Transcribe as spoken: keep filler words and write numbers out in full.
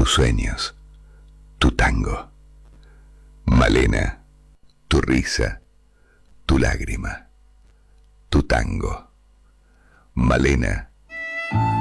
tus sueños, tu tango. Malena, tu risa, tu lágrima, tu tango. Malena.